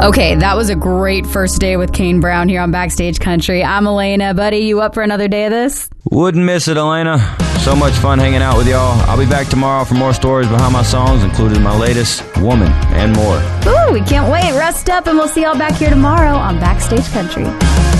Okay, that was a great first day with Kane Brown here on Backstage Country. I'm Elena. Buddy, you up for another day of this? Wouldn't miss it, Elena. So much fun hanging out with y'all. I'll be back tomorrow for more stories behind my songs, including my latest, Woman, and more. Ooh, we can't wait. Rest up, and we'll see y'all back here tomorrow on Backstage Country.